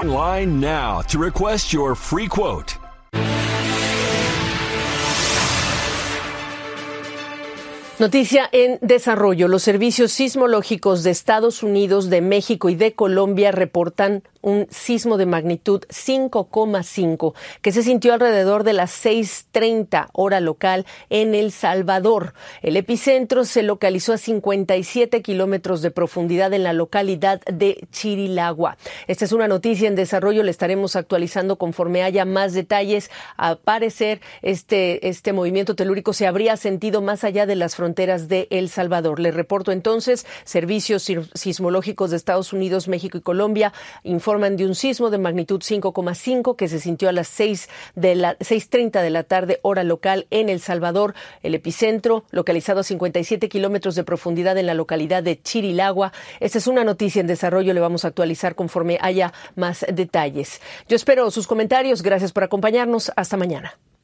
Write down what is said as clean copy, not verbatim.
online now to request your free quote. Noticia en desarrollo. Los servicios sismológicos de Estados Unidos, de México y de Colombia reportan un sismo de magnitud 5,5 que se sintió alrededor de las 6:30 hora local en El Salvador. El epicentro se localizó a 57 kilómetros de profundidad en la localidad de Chirilagua. Esta es una noticia en desarrollo. Le estaremos actualizando conforme haya más detalles. Al parecer, este movimiento telúrico se habría sentido más allá de las fronteras de El Salvador. Les reporto entonces, servicios sismológicos de Estados Unidos, México y Colombia informan de un sismo de magnitud 5,5 que se sintió a las 6:30 de la tarde, hora local, en El Salvador. El epicentro, localizado a 57 kilómetros de profundidad en la localidad de Chirilagua. Esta es una noticia en desarrollo. Le vamos a actualizar conforme haya más detalles. Yo espero sus comentarios. Gracias por acompañarnos. Hasta mañana.